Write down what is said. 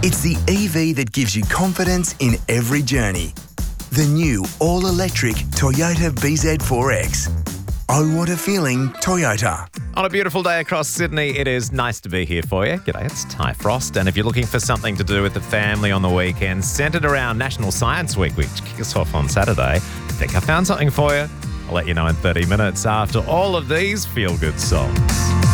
It's the EV that gives you confidence in every journey. The new all-electric Toyota BZ4X. Oh, what a feeling, Toyota. On a beautiful day across Sydney, it is nice to be here for you. G'day, it's Ty Frost. And if you're looking for something to do with the family on the weekend, centred around National Science Week, which kicks off on Saturday, I think I found something for you. I'll let you know in 30 minutes after all of these feel-good songs.